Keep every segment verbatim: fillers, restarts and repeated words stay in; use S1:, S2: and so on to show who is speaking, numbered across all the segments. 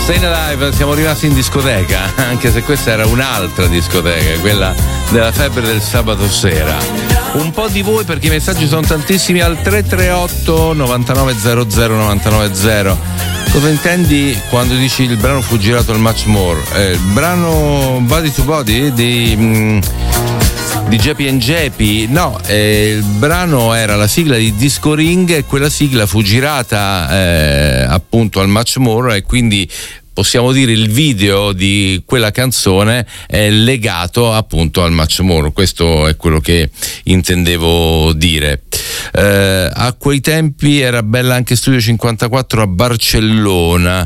S1: Stayin' Alive, siamo rimasti in discoteca, anche se questa era un'altra discoteca, quella della febbre del sabato sera. Un po' di voi, perché i messaggi sono tantissimi, al tre tre otto novantanove zero zero novantanove zero. Cosa intendi quando dici il brano fu girato al Much More? Eh, il brano Body to Body di... Mm, di Jeppy and Jeppy? No, eh, il brano era la sigla di Disco Ring e quella sigla fu girata eh, appunto al Much More, e quindi possiamo dire il video di quella canzone è legato appunto al Much More. Questo è quello che intendevo dire. Eh, a quei tempi era bella anche Studio cinquantaquattro a Barcellona,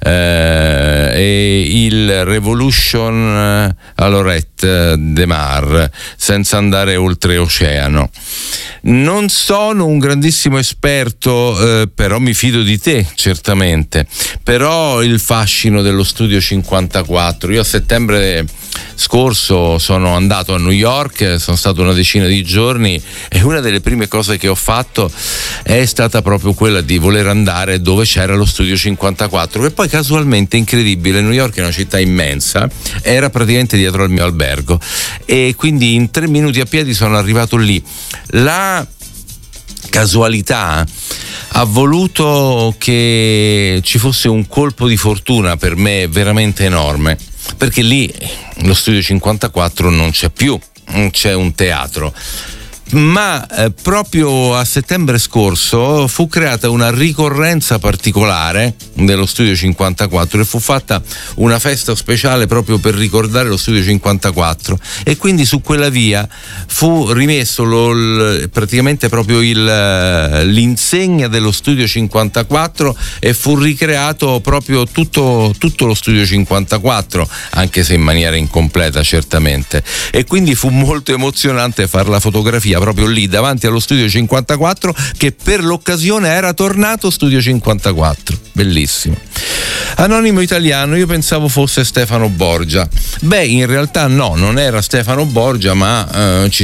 S1: eh, e il Revolution a Lorette de Mar, senza andare oltreoceano. Non sono un grandissimo esperto, eh, però mi fido di te, certamente. Però il fascino dello Studio cinquantaquattro, io a settembre scorso sono andato a New York, sono stato una decina di giorni, e una delle prime cose che ho fatto è stata proprio quella di voler andare dove c'era lo Studio cinquantaquattro, che poi casualmente, incredibile, New York è una città immensa, era praticamente dietro al mio albergo, e quindi in tre minuti a piedi sono arrivato lì. La casualità ha voluto che ci fosse un colpo di fortuna per me veramente enorme, perché lì lo Studio cinquantaquattro non c'è più, non c'è un teatro. Ma eh, proprio a settembre scorso fu creata una ricorrenza particolare dello Studio cinquantaquattro, e fu fatta una festa speciale proprio per ricordare lo Studio cinquantaquattro, e quindi su quella via fu rimesso lo, l, praticamente proprio il, l'insegna dello Studio cinquantaquattro, e fu ricreato proprio tutto, tutto lo Studio cinquantaquattro, anche se in maniera incompleta certamente, e quindi fu molto emozionante fare la fotografia proprio lì davanti allo Studio cinquantaquattro, che per l'occasione era tornato Studio cinquantaquattro. Bellissimo. Anonimo italiano, io pensavo fosse Stefano Borgia. Beh, in realtà no, non era Stefano Borgia, ma eh, ci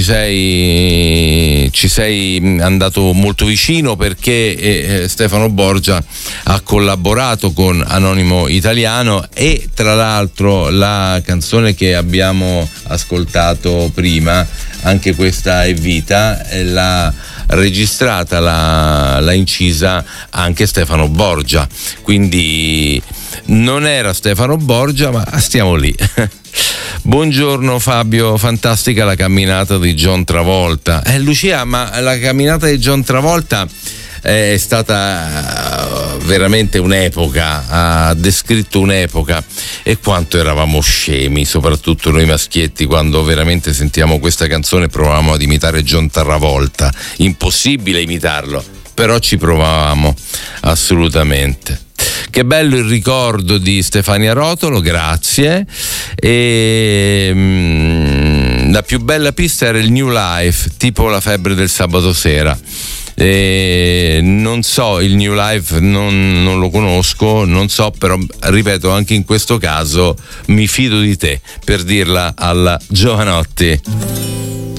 S1: sei ci sei andato molto vicino, perché eh, Stefano Borgia ha collaborato con Anonimo Italiano, e tra l'altro la canzone che abbiamo ascoltato prima, anche questa è Vita, l'ha registrata, l'ha, l'ha incisa anche Stefano Borgia, quindi non era Stefano Borgia, ma stiamo lì. Buongiorno Fabio, fantastica la camminata di John Travolta. Eh Lucia, ma la camminata di John Travolta è stata veramente un'epoca, ha descritto un'epoca, e quanto eravamo scemi, soprattutto noi maschietti, quando veramente sentiamo questa canzone e provavamo ad imitare John Travolta. Impossibile imitarlo, però ci provavamo assolutamente. Che bello il ricordo di Stefania Rotolo, grazie. E mm, la più bella pista era il New Life, tipo la febbre del sabato sera. E non so, il New Life non, non lo conosco, non so, però ripeto, anche in questo caso mi fido di te, per dirla alla Giovanotti.